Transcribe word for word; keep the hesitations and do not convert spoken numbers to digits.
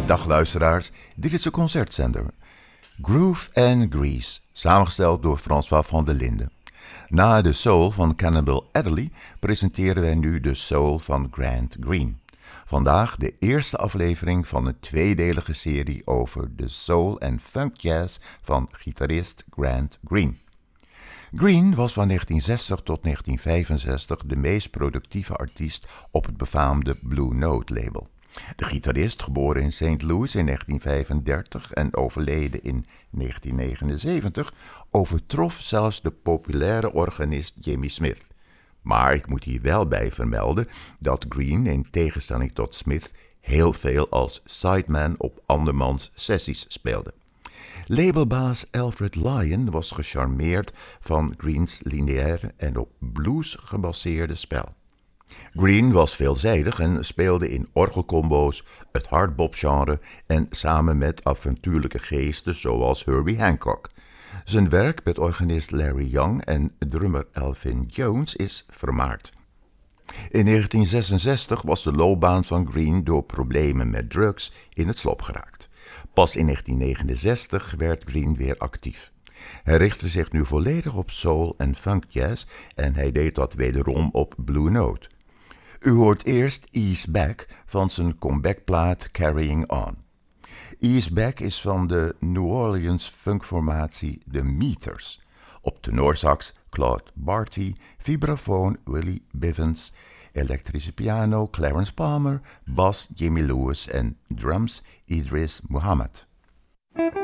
Dag luisteraars, dit is de concertzender. Groove and Grease, samengesteld door François van der Linden. Na de soul van Cannibal Adderley presenteren wij nu de soul van Grant Green. Vandaag de eerste aflevering van een tweedelige serie over de soul en funk jazz van gitarist Grant Green. Green was van negentien zestig tot negentien vijfenzestig de meest productieve artiest op het befaamde Blue Note label. De gitarist, geboren in Saint Louis in negentien vijfendertig en overleden in negentien negenenzeventig, overtrof zelfs de populaire organist Jimmy Smith. Maar ik moet hier wel bij vermelden dat Green, in tegenstelling tot Smith, heel veel als sideman op andermans sessies speelde. Labelbaas Alfred Lyon was gecharmeerd van Greens lineaire en op blues gebaseerde spel. Green was veelzijdig en speelde in orgelcombo's, het hardbop-genre en samen met avontuurlijke geesten zoals Herbie Hancock. Zijn werk met organist Larry Young en drummer Elvin Jones is vermaard. In negentien zesenzestig was de loopbaan van Green door problemen met drugs in het slop geraakt. Pas in negentien negenenzestig werd Green weer actief. Hij richtte zich nu volledig op soul en funk jazz en hij deed dat wederom op Blue Note. U hoort eerst Ease Back van zijn comebackplaat Carrying On. Ease Back is van de New Orleans funkformatie The Meters. Op tenorsax Claude Barty, vibrafoon Willie Bivens, elektrische piano Clarence Palmer, bas Jimmy Lewis en drums Idris Muhammad.